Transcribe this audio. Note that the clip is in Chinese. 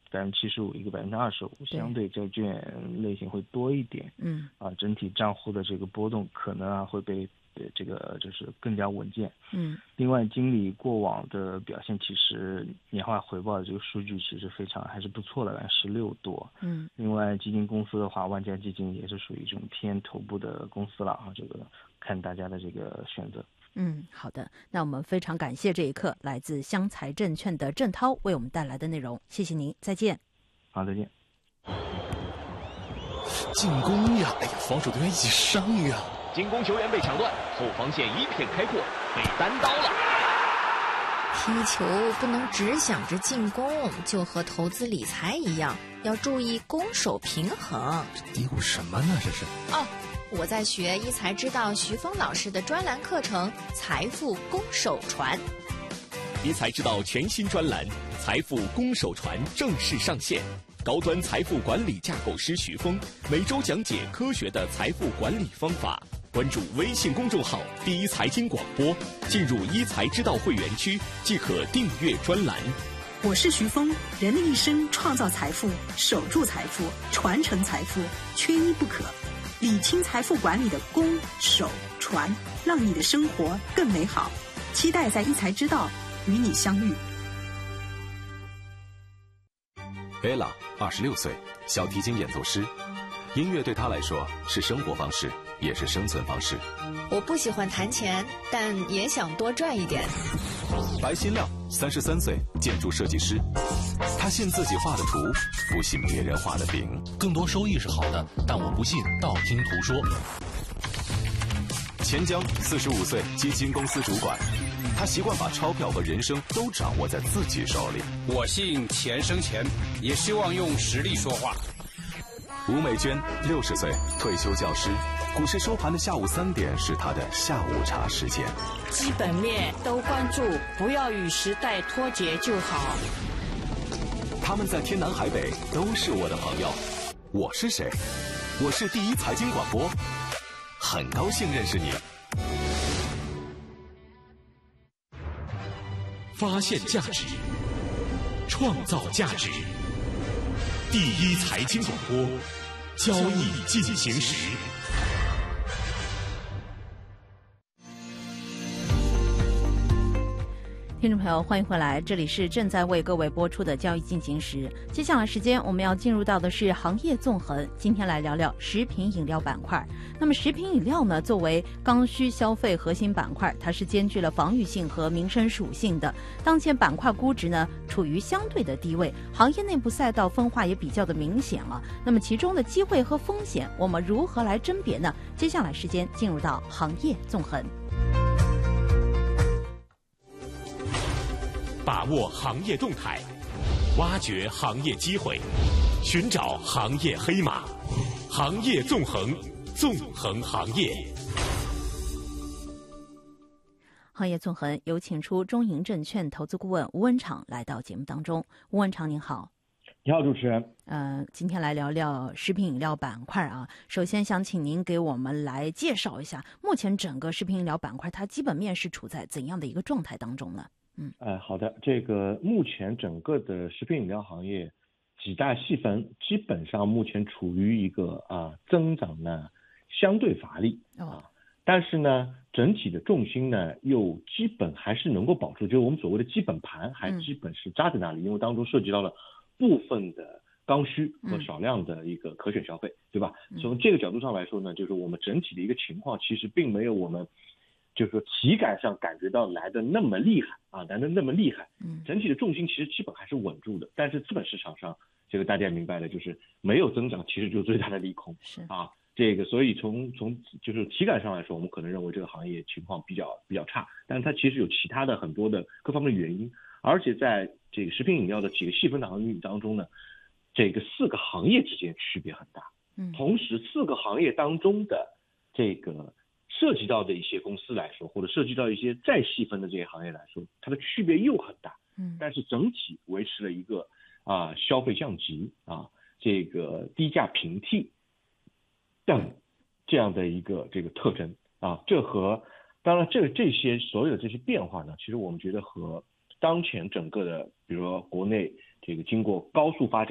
75%，一个25%，相对债券类型会多一点。整体账户的这个波动可能会被这个就是更加稳健。另外经理过往的表现，其实年化回报的这个数据其实还是不错的，16多。另外基金公司的话，万家基金也是属于这种偏头部的公司了这个看大家的这个选择。 好的，那我们非常感谢这一刻来自湘财证券的郑涛为我们带来的内容，谢谢您，再见。 好，再见。 进攻呀！哎呀，防守队员一起上呀！ 进攻球员被抢断，后防线一片开阔，被单刀了。 踢球不能只想着进攻，就和投资理财一样，要注意攻守平衡。 嘀咕什么呢？这是我在学一财之道徐峰老师的专栏课程《财富攻守传》。 一财之道全新专栏《财富攻守传》正式上线。高端财富管理架构师徐峰每周讲解科学的财富管理方法。关注微信公众号“第一财经广播”，进入一财之道会员区即可订阅专栏。 我是徐峰，人的一生创造财富、守住财富、传承财富，缺一不可。理清财富管理的攻、守、传，让你的生活更美好。期待在一财之道与你相遇。 Ella 26岁，小提琴演奏师。音乐对她来说是生活方式，也是生存方式。 我不喜欢弹钱，但也想多赚一点。 白新亮33岁，建筑设计师。他信自己画的图，不信别人画的饼。 更多收益是好的，但我不信道听途说。 钱江45岁，基金公司主管。他习惯把钞票和人生都掌握在自己手里。 我信钱生钱，也希望用实力说话。 吴美娟60岁，退休教师。股市收盘的下午3点是他的下午茶时间。 基本面都关注，不要与时代脱节就好。 他们在天南海北都是我的朋友。我是谁？我是第一财经广播，很高兴认识你。 发现价值，创造价值。第一财经广播，交易进行时。 听众朋友，欢迎回来，这里是正在为各位播出的交易进行时。接下来时间我们要进入到的是行业纵横，今天来聊聊食品饮料板块。那么食品饮料呢，作为刚需消费核心板块，它是兼具了防御性和民生属性的。当前板块估值呢处于相对的低位，行业内部赛道分化也比较的明显了。那么其中的机会和风险，我们如何来甄别呢？接下来时间进入到行业纵横。 把握行业动态，挖掘行业机会，寻找行业黑马，行业纵横，纵横行业。 行业纵横，有请出中银证券投资顾问吴文敞来到节目当中。吴文敞您好。 你好，主持人。 今天来聊聊食品饮料板块啊。首先想请您给我们来介绍一下，目前整个食品饮料板块它基本面是处在怎样的一个状态当中呢？ 好的，这个目前整个的食品饮料行业几大细分，基本上目前处于一个增长呢相对乏力但是呢整体的重心呢又基本还是能够保住，就是我们所谓的基本盘还基本是扎在那里，因为当中涉及到了部分的刚需和少量的一个可选消费，对吧？从这个角度上来说呢，就是我们整体的一个情况其实并没有我们就是说体感上感觉到来的那么厉害来的那么厉害。整体的重心其实基本还是稳住的，但是资本市场上这个大家明白的就是没有增长其实就是最大的利空这个所以从就是体感上来说，我们可能认为这个行业情况比较差，但是它其实有其他的很多的各方面的原因，而且在这个食品饮料的几个细分的行业当中呢，这个4个行业之间区别很大。同时4个行业当中的这个涉及到的一些公司来说，或者涉及到一些再细分的这些行业来说，它的区别又很大。但是整体维持了一个消费降级这个低价平替等这样的一个这个特征这和当然这些所有的这些变化呢，其实我们觉得和当前整个的比如说国内这个经过高速发展。